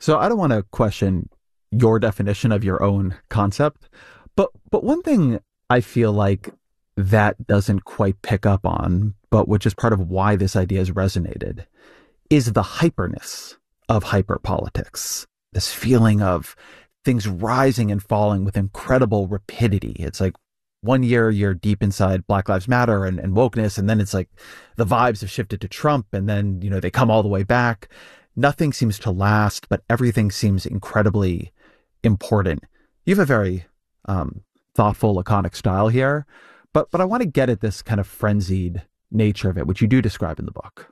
So I don't want to question your definition of your own concept, but one thing I feel like that doesn't quite pick up on, but which is part of why this idea has resonated, is the hyperness of hyperpolitics. This feeling of things rising and falling with incredible rapidity. It's like one year you're deep inside Black Lives Matter and wokeness, and then it's like the vibes have shifted to Trump, and then, they come all the way back. Nothing seems to last, but everything seems incredibly important. You have a very thoughtful, laconic style here, but I want to get at this kind of frenzied nature of it, which you do describe in the book.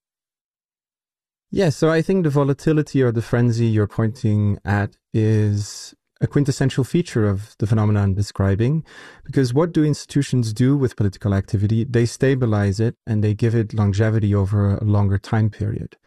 Yeah, so I think the volatility or the frenzy you're pointing at is a quintessential feature of the phenomenon I'm describing, because what do institutions do with political activity? They stabilize it and they give it longevity over a longer time period.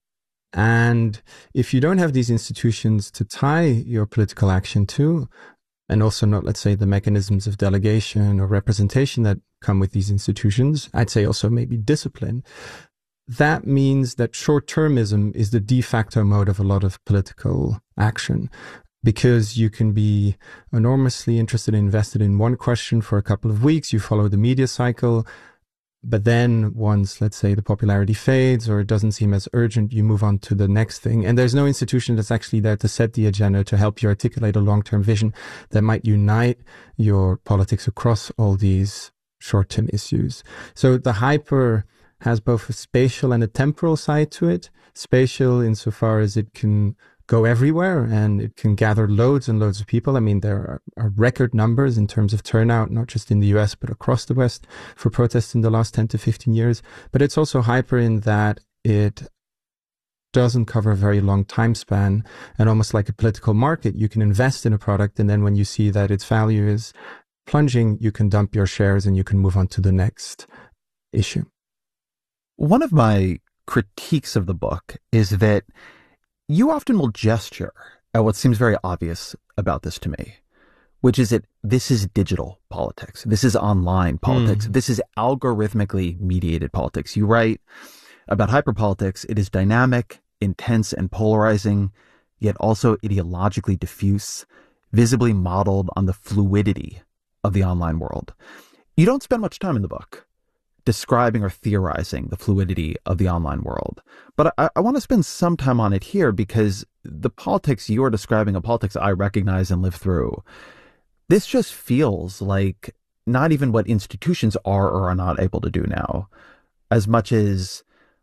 And if you don't have these institutions to tie your political action to, and also not, let's say, the mechanisms of delegation or representation that come with these institutions, I'd say also maybe discipline, that means that short-termism is the de facto mode of a lot of political action, because you can be enormously interested and invested in one question for a couple of weeks, you follow the media cycle, but then once, let's say, the popularity fades or it doesn't seem as urgent, you move on to the next thing. And there's no institution that's actually there to set the agenda, to help you articulate a long-term vision that might unite your politics across all these short-term issues. So the hyper has both a spatial and a temporal side to it. Spatial insofar as it can go everywhere and it can gather loads and loads of people. I mean, there are record numbers in terms of turnout, not just in the US, but across the West for protests in the last 10 to 15 years. But it's also hyper in that it doesn't cover a very long time span, and almost like a political market, you can invest in a product, and then when you see that its value is plunging, you can dump your shares and you can move on to the next issue. One of my critiques of the book is that you often will gesture at what seems very obvious about this to me, which is that this is digital politics. This is online politics. This is algorithmically mediated politics. You write about hyperpolitics. It is dynamic, intense, and polarizing, yet also ideologically diffuse, visibly modeled on the fluidity of the online world. You don't spend much time in the book describing or theorizing the fluidity of the online world. But I want to spend some time on it here, because the politics you're describing, a politics I recognize and live through, this just feels like not even what institutions are or are not able to do now, as much as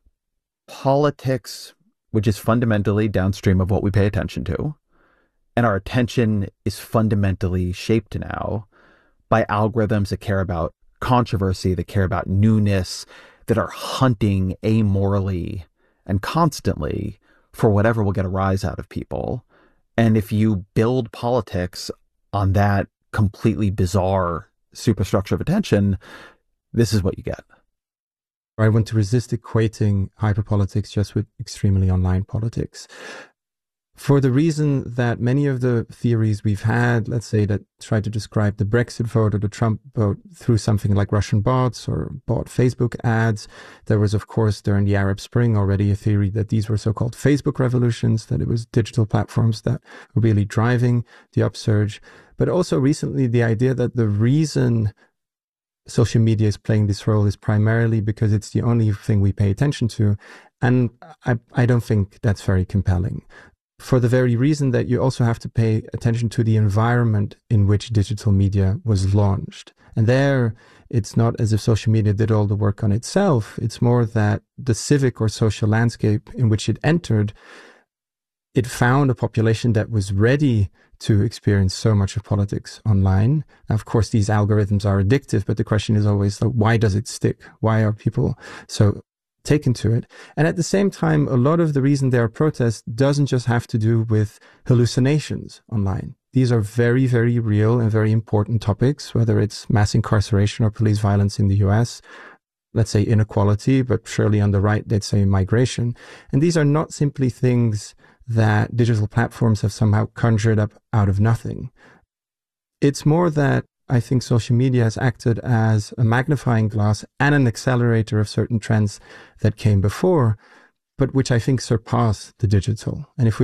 politics, which is fundamentally downstream of what we pay attention to. And our attention is fundamentally shaped now by algorithms that care about controversy, that care about newness, that are hunting amorally and constantly for whatever will get a rise out of people. And if you build politics on that completely bizarre superstructure of attention, this is what you get. I want to resist equating hyperpolitics just with extremely online politics, for the reason that many of the theories we've had, let's say, that try to describe the Brexit vote or the Trump vote through something like Russian bots or bot Facebook ads. There was, of course, during the Arab Spring already a theory that these were so-called Facebook revolutions, that it was digital platforms that were really driving the upsurge. But also recently, the idea that the reason social media is playing this role is primarily because it's the only thing we pay attention to. And I don't think that's very compelling, for the very reason that you also have to pay attention to the environment in which digital media was launched. And there, it's not as if social media did all the work on itself. It's more that the civic or social landscape in which it entered, it found a population that was ready to experience so much of politics online. Now, of course, these algorithms are addictive, but the question is always, like, why does it stick? Why are people so taken to it? And at the same time, a lot of the reason there are protests doesn't just have to do with hallucinations online. These are very, very real and very important topics, whether it's mass incarceration or police violence in the US, let's say inequality, but surely on the right, they'd say migration. And these are not simply things that digital platforms have somehow conjured up out of nothing. It's more that I think social media has acted as a magnifying glass and an accelerator of certain trends that came before, but which I think surpass the digital. And if we